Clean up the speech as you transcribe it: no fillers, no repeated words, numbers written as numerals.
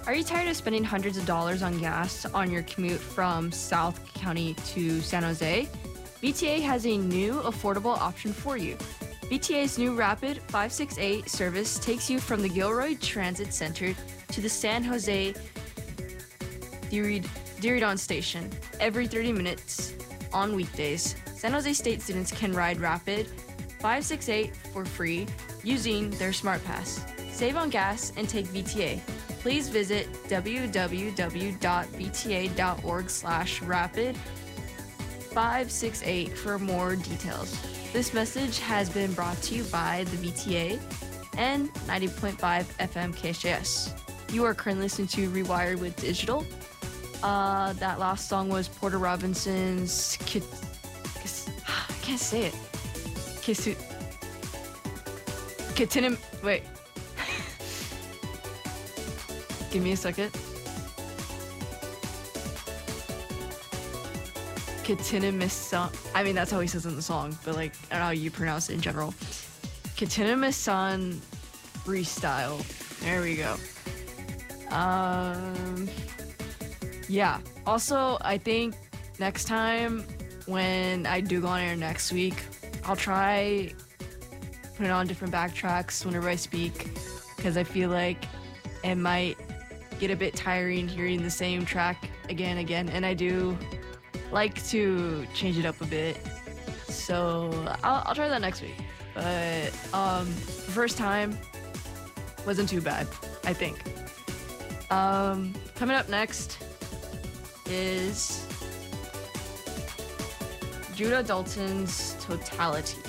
Are you tired of spending hundreds of dollars on gas on your commute from South County to San Jose? VTA has a new affordable option for you. VTA's new Rapid 568 service takes you from the Gilroy Transit Center to the San Jose Diridon station every 30 minutes on weekdays. San Jose State students can ride Rapid 568 for free using their SmartPass. Save on gas and take VTA. Please visit www.vta.org/rapid568 for more details. This message has been brought to you by the VTA and 90.5 FM KSJS. You are currently listening to Rewired with Digital. That last song was Porter Robinson's I can't say it. Wait. Give me a second. Katinamisan. I mean, that's how he says it in the song, but like, I don't know how you pronounce it in general. Katinamisan freestyle. There we go. Yeah. Also, I think next time when I do go on air next week, I'll try putting on different backtracks whenever I speak, because I feel like it might get a bit tiring hearing the same track again, and I do like to change it up a bit. So I'll try that next week. But the first time wasn't too bad, I think. Coming up next is Judah Dalton's Totality.